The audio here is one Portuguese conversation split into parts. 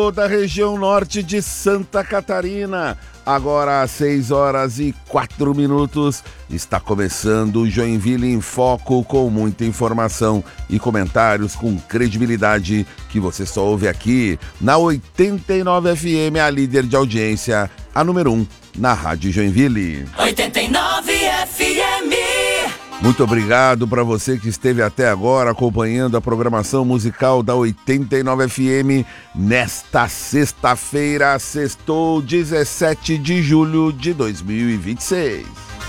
Da região norte de Santa Catarina. Agora às 6h04, está começando o Joinville em Foco, com muita informação e comentários com credibilidade que você só ouve aqui na 89 FM, a líder de audiência, a número 1 na Rádio Joinville. 89 FM. Muito obrigado para você que esteve até agora acompanhando a programação musical da 89 FM nesta sexta-feira, sextou 17 de julho de 2026.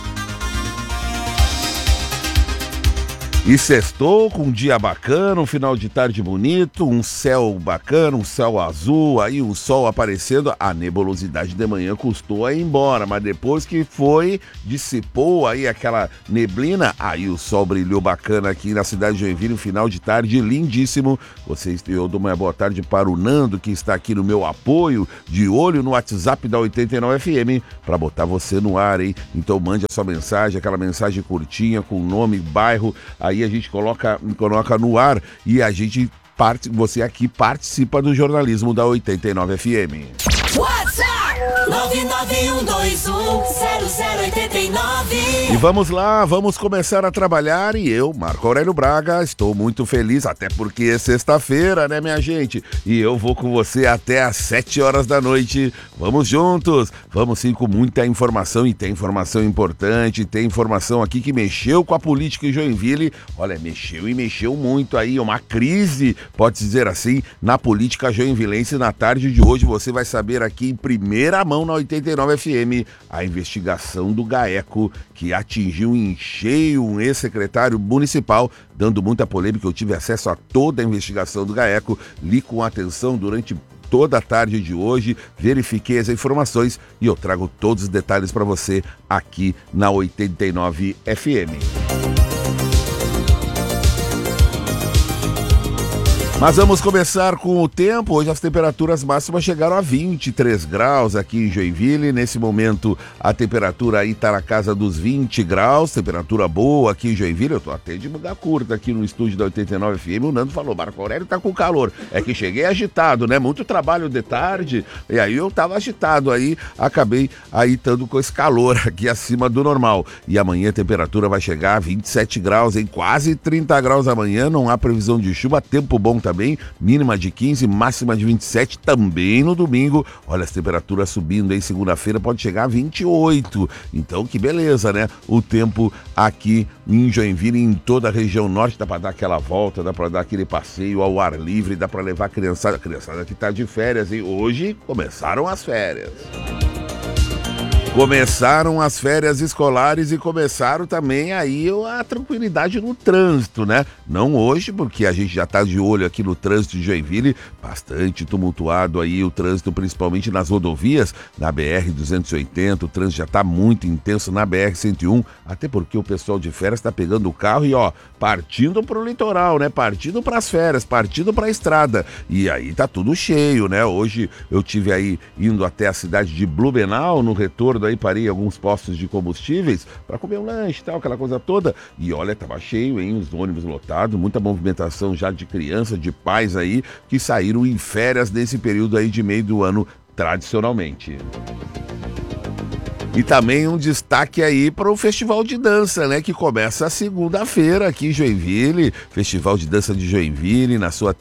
E sextou com um dia bacana, um final de tarde bonito, um céu bacana, um céu azul, aí o sol aparecendo, a nebulosidade de manhã custou a ir embora, mas depois que foi, dissipou aí aquela neblina, aí o sol brilhou bacana aqui na cidade de Joinville, um final de tarde lindíssimo. Eu dou uma boa tarde para o Nando, que está aqui no meu apoio, de olho no WhatsApp da 89 FM, para botar você no ar, hein? Então mande a sua mensagem, aquela mensagem curtinha, com nome, bairro, aí a gente coloca no ar e você aqui participa do jornalismo da 89 FM. WhatsApp 991210089. E vamos lá, vamos começar a trabalhar e eu, Marco Aurélio Braga, estou muito feliz, até porque é sexta-feira, né, minha gente? E eu vou com você até às 7h da noite. Vamos juntos, vamos sim, com muita informação, e tem informação importante, tem informação aqui que mexeu com a política em Joinville. Olha, mexeu muito aí, uma crise, pode-se dizer assim, na política joinvilense. Na tarde de hoje você vai saber aqui em primeira mão na 89 FM a investigação do GAECO, que atingiu em cheio um ex-secretário municipal, dando muita polêmica. Eu tive acesso a toda a investigação do GAECO, li com atenção durante toda a tarde de hoje, verifiquei as informações e eu trago todos os detalhes para você aqui na 89 FM. Mas vamos começar com o tempo. Hoje as temperaturas máximas chegaram a 23 graus aqui em Joinville. Nesse momento a temperatura aí está na casa dos 20 graus, temperatura boa aqui em Joinville. Eu tô até de manga curta aqui no estúdio da 89 FM. O Nando falou, Marco Aurélio tá com calor. É que cheguei agitado, né? Muito trabalho de tarde, e aí eu tava agitado aí, acabei aí estando com esse calor aqui acima do normal. E amanhã a temperatura vai chegar a 27 graus, em quase 30 graus amanhã. Não há previsão de chuva, tempo bom também, mínima de 15, máxima de 27 também no domingo. Olha as temperaturas subindo, em segunda-feira pode chegar a 28, então que beleza, né? O tempo aqui em Joinville, em toda a região norte, dá para dar aquela volta, dá para dar aquele passeio ao ar livre, dá para levar a criançada que tá de férias, e hoje começaram as férias. Começaram as férias escolares e começaram também aí a tranquilidade no trânsito, né? Não hoje, porque a gente já está de olho aqui no trânsito de Joinville, bastante tumultuado aí o trânsito, principalmente nas rodovias, na BR-280, o trânsito já está muito intenso na BR-101, até porque o pessoal de férias está pegando o carro e partindo para o litoral, né? Partindo para as férias, partindo para a estrada, e aí tá tudo cheio, né? Hoje eu tive aí indo até a cidade de Blumenau, no retorno aí parei em alguns postos de combustíveis para comer um lanche e tal, aquela coisa toda, e olha, tava cheio, hein, os ônibus lotados, muita movimentação já de crianças, de pais aí, que saíram em férias nesse período aí de meio do ano, tradicionalmente. E também um destaque aí para o Festival de Dança, né? Que começa segunda-feira aqui em Joinville. Festival de Dança de Joinville, na sua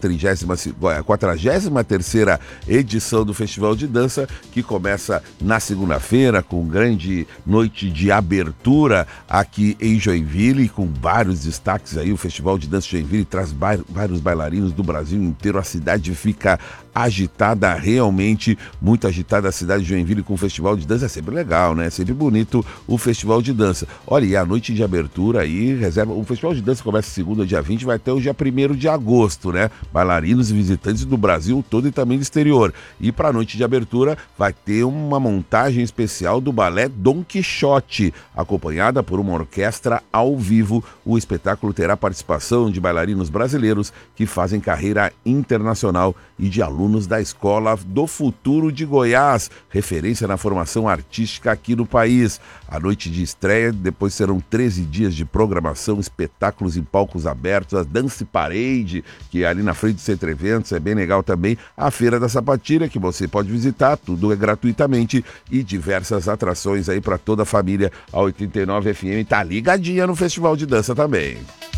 43ª edição do Festival de Dança, que começa na segunda-feira com grande noite de abertura aqui em Joinville, com vários destaques aí. O Festival de Dança de Joinville traz vários bailarinos do Brasil inteiro. A cidade fica agitada, realmente muito agitada a cidade de Joinville com o Festival de Dança. É sempre legal, né? É sempre bonito o Festival de Dança. Olha, e a noite de abertura aí, o Festival de Dança começa segunda, dia 20, vai até o dia 1º de agosto, né? Bailarinos e visitantes do Brasil todo e também do exterior. E para a noite de abertura vai ter uma montagem especial do balé Dom Quixote, acompanhada por uma orquestra ao vivo. O espetáculo terá participação de bailarinos brasileiros que fazem carreira internacional e de alunos alunos da Escola do Futuro de Goiás, referência na formação artística aqui no país. A noite de estreia, depois serão 13 dias de programação, espetáculos em palcos abertos, a Dance Parade, que é ali na frente do Centro Eventos, é bem legal também, a Feira da Sapatilha, que você pode visitar, tudo é gratuitamente, e diversas atrações aí para toda a família. A 89 FM tá ligadinha no Festival de Dança também.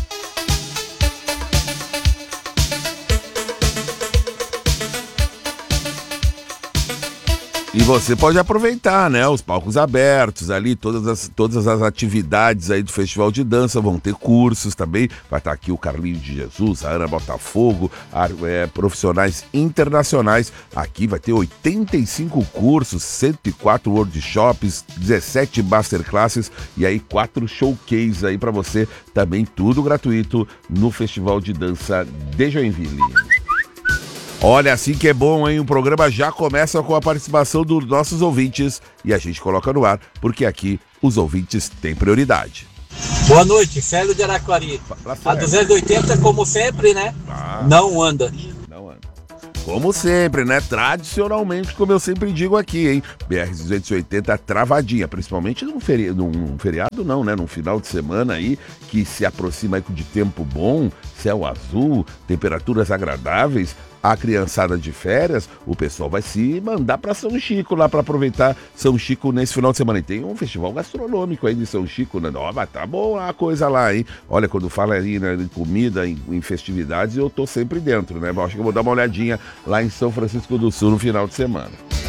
E você pode aproveitar, né? Os palcos abertos ali, todas as atividades aí do Festival de Dança, vão ter cursos também. Vai estar aqui o Carlinhos de Jesus, a Ana Botafogo, profissionais internacionais. Aqui vai ter 85 cursos, 104 workshops, 17 masterclasses e aí 4 showcases aí para você. Também tudo gratuito no Festival de Dança de Joinville. Olha, assim que é bom, hein? O programa já começa com a participação dos nossos ouvintes e a gente coloca no ar, porque aqui os ouvintes têm prioridade. Boa noite, Célio de Araquari. A 280, como sempre, né? Não anda. Não anda. Como sempre, né? Tradicionalmente, como eu sempre digo aqui, hein? BR-280 travadinha, principalmente num feriado não, né? Num final de semana aí, que se aproxima aí de tempo bom, céu azul, temperaturas agradáveis. A criançada de férias, o pessoal vai se mandar para São Chico lá para aproveitar São Chico nesse final de semana. E tem um festival gastronômico aí de São Chico, né? Ó, mas tá bom a coisa lá, hein? Olha, quando fala aí, né, em comida, em festividades, eu tô sempre dentro, né? Acho que eu vou dar uma olhadinha lá em São Francisco do Sul no final de semana.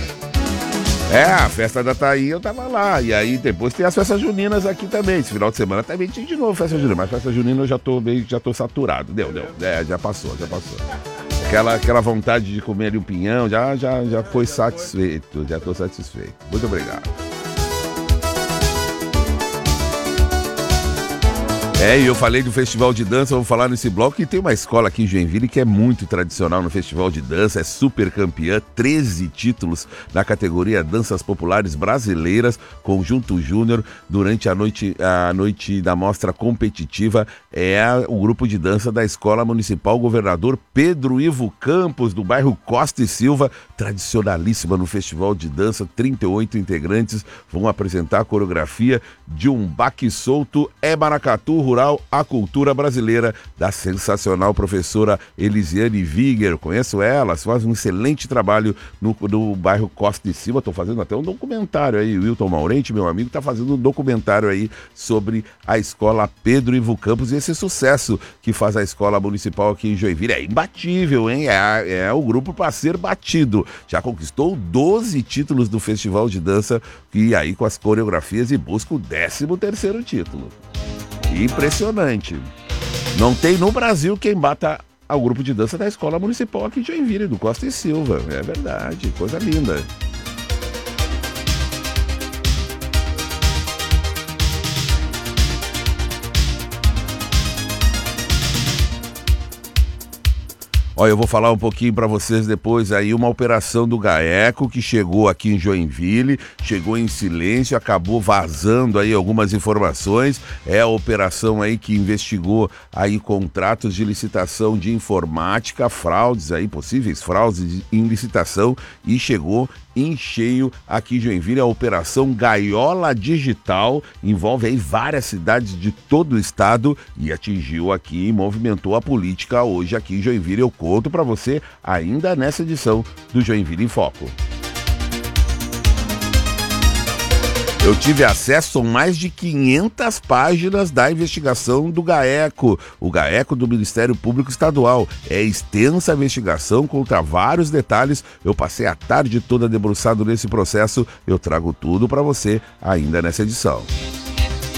A festa da Tainha eu tava lá. E aí depois tem as festas juninas aqui também. Esse final de semana também tem de novo festa junina. Mas festa junina eu já tô saturado. Deu. Já passou. Aquela vontade de comer ali um pinhão já foi satisfeito. Já tô satisfeito. Muito obrigado. E eu falei do Festival de Dança, vou falar nesse bloco que tem uma escola aqui em Joinville que é muito tradicional no Festival de Dança, é super campeã, 13 títulos na categoria Danças Populares Brasileiras, Conjunto Júnior, durante a noite da mostra competitiva, o grupo de dança da Escola Municipal Governador Pedro Ivo Campos, do bairro Costa e Silva, tradicionalíssima no Festival de Dança, 38 integrantes vão apresentar a coreografia de um baque solto, Maracatu Rural, a cultura brasileira, da sensacional professora Elisiane Viger. Conheço ela, faz um excelente trabalho no bairro Costa e Silva. Estou fazendo até um documentário aí, o Wilton Maurente, meu amigo, está fazendo um documentário aí sobre a escola Pedro Ivo Campos e esse sucesso que faz a escola municipal aqui em Joinville. É imbatível, hein? É o grupo para ser batido. Já conquistou 12 títulos do Festival de Dança e aí com as coreografias e busca o 13º título. Impressionante. Não tem no Brasil quem bata ao grupo de dança da Escola Municipal aqui de Joinville, do Costa e Silva. É verdade, coisa linda. Olha, eu vou falar um pouquinho para vocês depois aí, uma operação do GAECO que chegou aqui em Joinville, chegou em silêncio, acabou vazando aí algumas informações. É a operação aí que investigou aí contratos de licitação de informática, fraudes aí, possíveis fraudes em licitação, e chegou em cheio aqui em Joinville a operação Gaiola Digital, envolve aí várias cidades de todo o estado e atingiu aqui e movimentou a política hoje aqui em Joinville. Eu conto para você ainda nessa edição do Joinville em Foco. Eu tive acesso a mais de 500 páginas da investigação do GAECO, o GAECO do Ministério Público Estadual. É extensa a investigação, contra vários detalhes. Eu passei a tarde toda debruçado nesse processo. Eu trago tudo para você ainda nessa edição.